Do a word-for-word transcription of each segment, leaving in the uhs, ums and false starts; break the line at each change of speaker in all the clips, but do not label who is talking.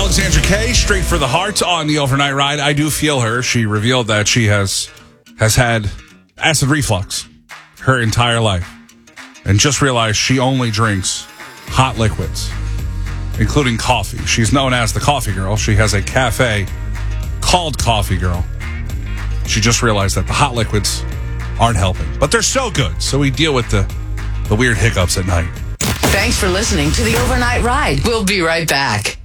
Alexandra Kay, straight for the heart on the overnight ride. I do feel her. She revealed that she has has had acid reflux her entire life and just realized she only drinks hot liquids, including coffee. She's known as the Coffee Girl. She has a cafe called Coffee Girl. She just realized that the hot liquids aren't helping, but they're so good. So we deal with the, the weird hiccups at night.
Thanks for listening to the overnight ride. We'll be right back.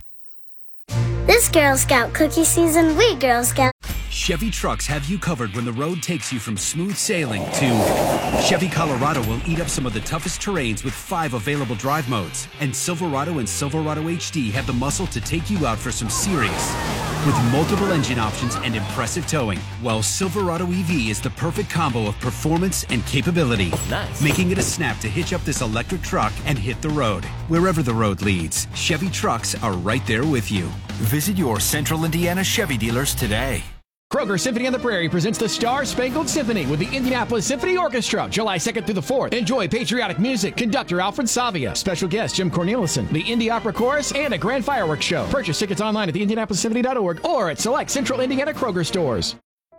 This Girl Scout cookie season, we Girl Scout.
Chevy trucks have you covered when the road takes you from smooth sailing to Chevy Colorado will eat up some of the toughest terrains with five available drive modes. And Silverado and Silverado H D have the muscle to take you out for some serious with multiple engine options and impressive towing. While Silverado E V is the perfect combo of performance and capability, nice. Making it a snap to hitch up this electric truck and hit the road. Wherever the road leads, Chevy trucks are right there with you. Visit your Central Indiana Chevy dealers today.
Kroger Symphony on the Prairie presents the Star Spangled Symphony with the Indianapolis Symphony Orchestra, July second through the fourth. Enjoy patriotic music, conductor Alfred Savia, special guest Jim Cornelison, the Indy Opera Chorus, and a grand fireworks show. Purchase tickets online at the indianapolis symphony dot org or at select Central Indiana Kroger stores.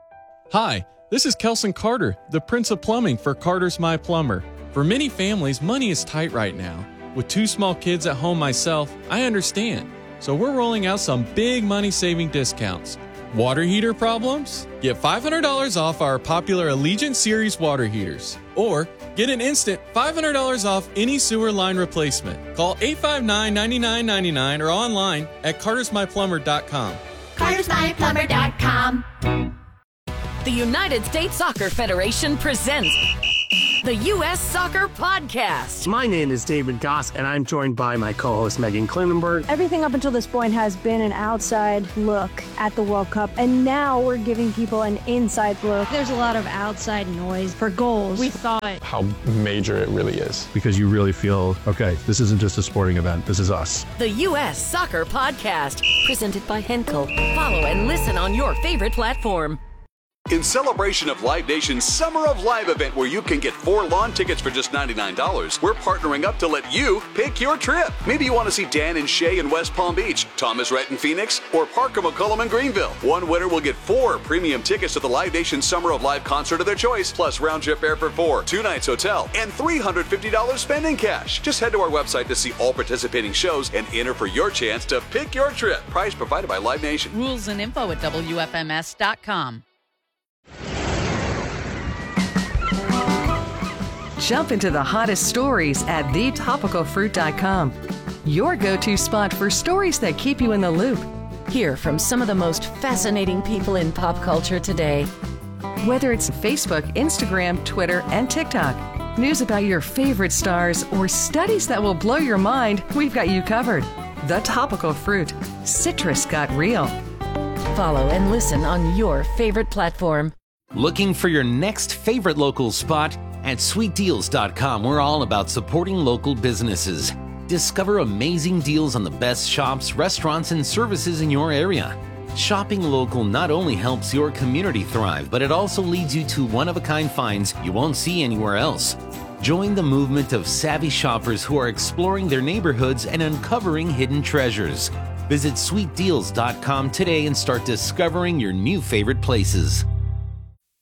Hi, this is Kelson Carter, the Prince of Plumbing for Carter's My Plumber. For many families, money is tight right now. With two small kids at home myself, I understand. So we're rolling out some big money-saving discounts. Water heater problems? Get five hundred dollars off our popular Allegiant Series water heaters. Or get an instant five hundred dollars off any sewer line replacement. Call eight five nine, nine nine nine nine or online at carters my plumber dot com.
carters my plumber dot com.
The United States Soccer Federation presents the U S Soccer Podcast.
My name is David Goss, and I'm joined by my co-host Megan Klinenberg.
Everything up until this point has been an outside look at the World Cup, and now we're giving people an inside look.
There's a lot of outside noise for goals. We thought
how major it really is.
Because you really feel, okay, this isn't just a sporting event, this is us.
The U S Soccer Podcast, presented by Henkel. Follow and listen on your favorite platform.
In celebration of Live Nation's Summer of Live event, where you can get four lawn tickets for just ninety-nine dollars, we're partnering up to let you pick your trip. Maybe you want to see Dan and Shay in West Palm Beach, Thomas Rhett in Phoenix, or Parker McCollum in Greenville. One winner will get four premium tickets to the Live Nation Summer of Live concert of their choice, plus round-trip air for four, two nights hotel, and three hundred fifty dollars spending cash. Just head to our website to see all participating shows and enter for your chance to pick your trip. Prize provided by Live Nation.
Rules and info at W F M S dot com.
Jump into the hottest stories at the topical fruit dot com. Your go-to spot for stories that keep you in the loop.
Hear from some of the most fascinating people in pop culture today.
Whether it's Facebook, Instagram, Twitter, and TikTok, news about your favorite stars, or studies that will blow your mind, we've got you covered. The Topical Fruit. Citrus got real.
Follow and listen on your favorite platform.
Looking for your next favorite local spot? At sweet deals dot com, we're all about supporting local businesses. Discover amazing deals on the best shops, restaurants, and services in your area. Shopping local not only helps your community thrive, but it also leads you to one-of-a-kind finds you won't see anywhere else. Join the movement of savvy shoppers who are exploring their neighborhoods and uncovering hidden treasures. Visit sweet deals dot com today and start discovering your new favorite places.